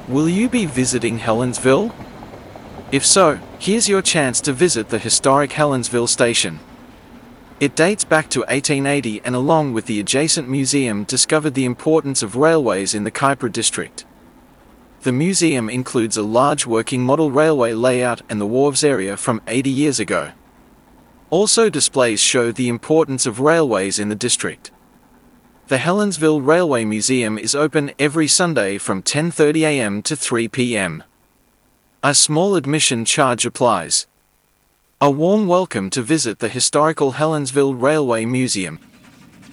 Will you be visiting Helensville? If so, here's your chance to visit the historic Helensville station. It dates back to 1880 and along with the adjacent museum discovered the importance of railways in the Kaipara district. The museum includes a large working model railway layout and the wharves area from 80 years ago. Also displays show the importance of railways in the district. The Helensville Railway Museum is open every Sunday from 10:30 a.m. to 3 p.m. A small admission charge applies. A warm welcome to visit the historical Helensville Railway Museum.